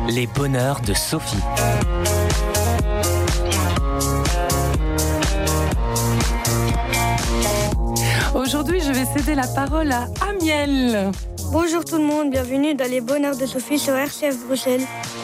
Les bonheurs de Sophie. Aujourd'hui, je vais céder la parole à Amiel. Bonjour tout le monde, bienvenue dans les bonheurs de Sophie sur RCF Bruxelles.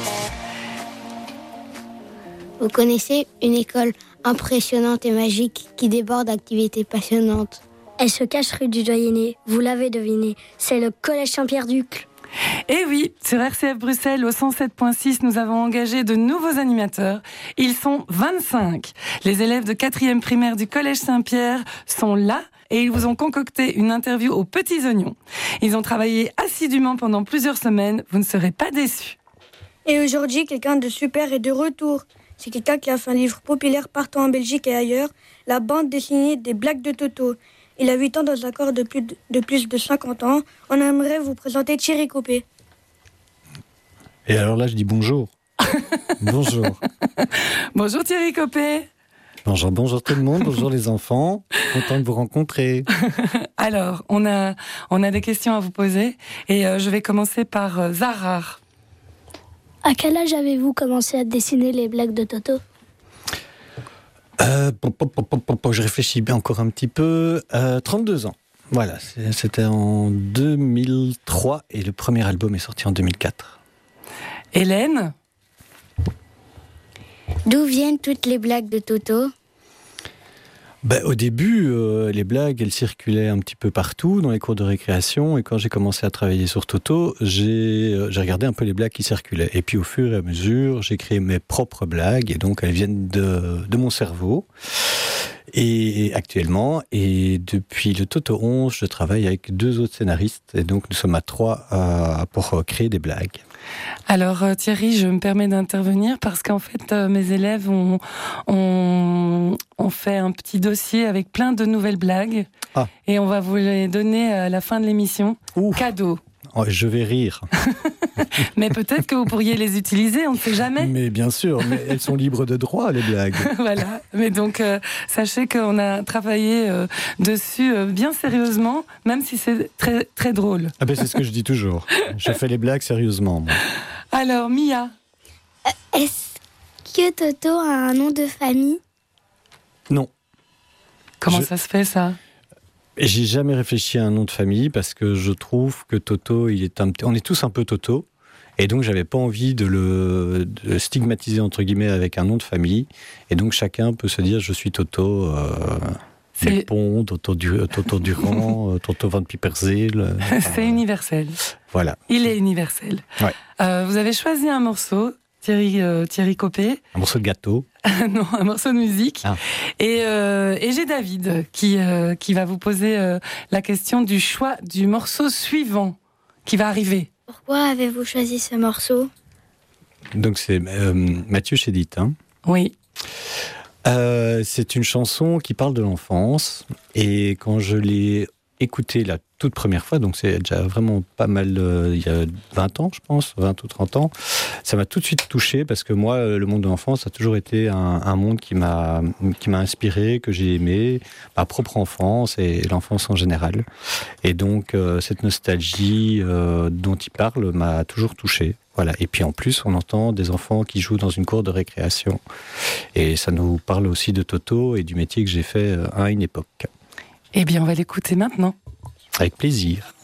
Vous connaissez une école impressionnante et magique qui déborde d'activités passionnantes. Elle se cache rue du Doyenné, vous l'avez deviné, c'est le Collège Saint-Pierre-d'Uccle. Et oui, sur RCF Bruxelles, au 107.6, nous avons engagé de nouveaux animateurs. Ils sont 25. Les élèves de 4e primaire du Collège Saint-Pierre sont là et ils vous ont concocté une interview aux petits oignons. Ils ont travaillé assidûment pendant plusieurs semaines, vous ne serez pas déçus. Et aujourd'hui, quelqu'un de super est de retour. C'est quelqu'un qui a fait un livre populaire partout en Belgique et ailleurs, la bande dessinée des blagues de Toto. Il a 8 ans dans un corps de plus de 50 ans. On aimerait vous présenter Thierry Copé. Et alors là, je dis bonjour. Bonjour. Bonjour Thierry Copé. Bonjour tout le monde, bonjour les enfants. Content de vous rencontrer. Alors, on a des questions à vous poser et je vais commencer par Zahrar. À quel âge avez-vous commencé à dessiner les blagues de Toto ? Je réfléchis bien encore un petit peu. 32 ans. Voilà, c'était en 2003 et le premier album est sorti en 2004. Hélène ? D'où viennent toutes les blagues de Toto ? Au début, les blagues, elles circulaient un petit peu partout dans les cours de récréation. Et quand j'ai commencé à travailler sur Toto, j'ai regardé un peu les blagues qui circulaient. Et puis au fur et à mesure, j'ai créé mes propres blagues. Et donc, elles viennent de mon cerveau. Et actuellement, et depuis le Toto 11, je travaille avec 2 autres scénaristes. Et donc, nous sommes à 3 pour créer des blagues. Alors Thierry, je me permets d'intervenir parce qu'en fait mes élèves ont fait un petit dossier avec plein de nouvelles blagues et on va vous les donner à la fin de l'émission. Cadeau. Oh, je vais rire. Mais peut-être que vous pourriez les utiliser, on ne sait jamais. Mais bien sûr, mais elles sont libres de droit, les blagues. Voilà, mais donc sachez qu'on a travaillé dessus bien sérieusement, même si c'est très, très drôle. C'est ce que je dis toujours. Je fais les blagues sérieusement, moi. Alors, Mia. Est-ce que Toto a un nom de famille ? Non. Comment ça se fait, ça ? J'ai jamais réfléchi à un nom de famille parce que je trouve que Toto, on est tous un peu Toto. Et donc, j'avais pas envie de le stigmatiser, entre guillemets, avec un nom de famille. Et donc, chacun peut se dire, je suis Toto Dupont, Toto Durand, Toto Van Pieperzeel. C'est universel. Voilà. Il est universel. Ouais. Vous avez choisi un morceau, Thierry Copé. Un morceau de gâteau. Non, un morceau de musique. Et j'ai David qui va vous poser la question du choix du morceau suivant qui va arriver. Pourquoi avez-vous choisi ce morceau ? Donc c'est Mathieu Chédid. Oui. C'est une chanson qui parle de l'enfance. Et quand je l'ai écoutée la toute première fois, donc c'est déjà vraiment pas mal, il y a 20 ans, je pense, 20 ou 30 ans, ça m'a tout de suite touché parce que moi, le monde de l'enfance a toujours été un monde qui m'a inspiré, que j'ai aimé, ma propre enfance et l'enfance en général. Et donc, cette nostalgie dont il parle m'a toujours touché. Voilà. Et puis en plus, on entend des enfants qui jouent dans une cour de récréation. Et ça nous parle aussi de Toto et du métier que j'ai fait à une époque. Eh bien, on va l'écouter maintenant. Avec plaisir.